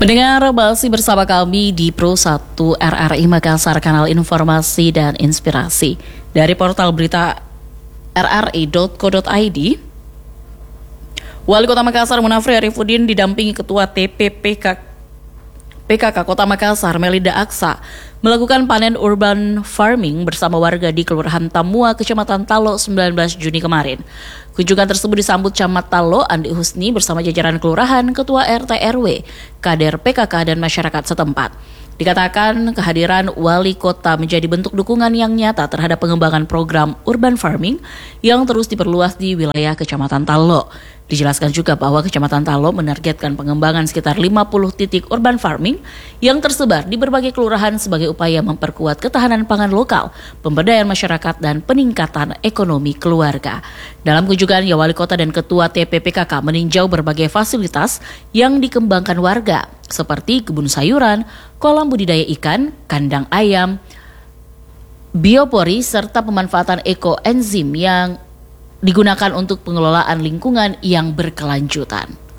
Mendengar masih bersama kami di Pro 1 RRI Makassar, kanal informasi dan inspirasi. Dari portal berita rri.co.id, Wali Kota Makassar Munafri Arifudin didampingi Ketua PKK Kota Makassar Melinda Aksa melakukan panen urban farming bersama warga di Kelurahan Tamua, Kecamatan Talo 19 Juni kemarin. Kunjungan tersebut disambut Camat Talo Andi Husni bersama jajaran kelurahan, ketua RT RW, kader PKK dan masyarakat setempat. Dikatakan kehadiran wali kota menjadi bentuk dukungan yang nyata terhadap pengembangan program urban farming yang terus diperluas di wilayah Kecamatan Talo. Dijelaskan juga bahwa Kecamatan Talo menargetkan pengembangan sekitar 50 titik urban farming yang tersebar di berbagai kelurahan sebagai upaya memperkuat ketahanan pangan lokal, pemberdayaan masyarakat, dan peningkatan ekonomi keluarga. Dalam kunjungan, Wali Kota dan Ketua TPPKK meninjau berbagai fasilitas yang dikembangkan warga, seperti kebun sayuran, kolam budidaya ikan, kandang ayam, biopori, serta pemanfaatan ekoenzim yang digunakan untuk pengelolaan lingkungan yang berkelanjutan.